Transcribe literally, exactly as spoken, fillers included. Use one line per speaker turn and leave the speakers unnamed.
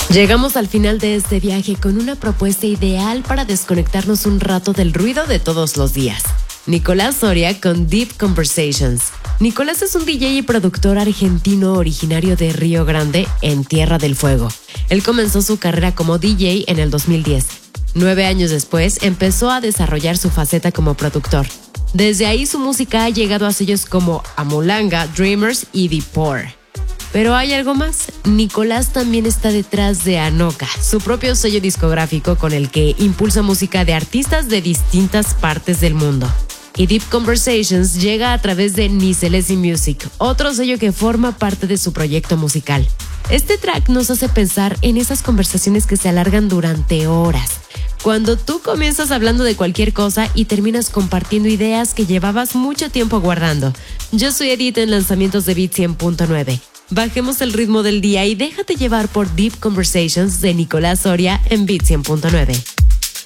Llegamos al final de este viaje con una propuesta ideal para desconectarnos un rato del ruido de todos los días. Nicolás Soria con Deep Conversations. Nicolás es un D J y productor argentino originario de Río Grande, en Tierra del Fuego. Él comenzó su carrera como D J en el dos mil diez. Nueve años después, empezó a desarrollar su faceta como productor. Desde ahí su música ha llegado a sellos como Amulanga, Dreamers y The Poor. Pero hay algo más. Nicolás también está detrás de Anoka, su propio sello discográfico con el que impulsa música de artistas de distintas partes del mundo. Y Deep Conversations llega a través de Nicelesi Music, otro sello que forma parte de su proyecto musical. Este track nos hace pensar en esas conversaciones que se alargan durante horas. Cuando tú comienzas hablando de cualquier cosa y terminas compartiendo ideas que llevabas mucho tiempo guardando. Yo soy Edith en Lanzamientos de Beat cien punto nueve. Bajemos el ritmo del día y déjate llevar por Deep Conversations de Nicolás Soria en Beat cien punto nueve.